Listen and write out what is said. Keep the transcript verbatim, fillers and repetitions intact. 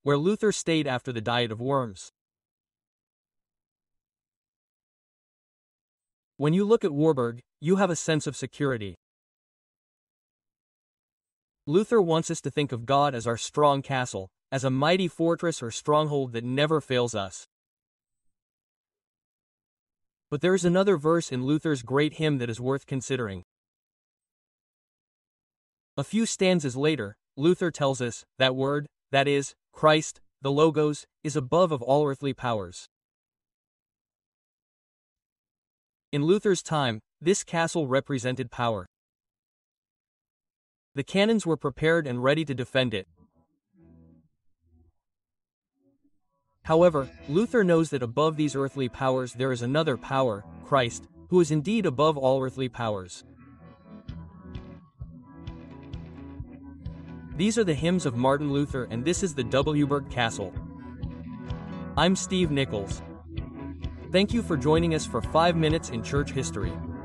where Luther stayed after the Diet of Worms. When you look at Warburg, you have a sense of security. Luther wants us to think of God as our strong castle, as a mighty fortress or stronghold that never fails us. But there is another verse in Luther's great hymn that is worth considering. A few stanzas later, Luther tells us that word, that is, Christ, the Logos, is above of all earthly powers. In Luther's time, this castle represented power. The cannons were prepared and ready to defend it. However, Luther knows that above these earthly powers there is another power, Christ, who is indeed above all earthly powers. These are the hymns of Martin Luther, and this is the Wburg Castle. I'm Steve Nichols. Thank you for joining us for five minutes in church history.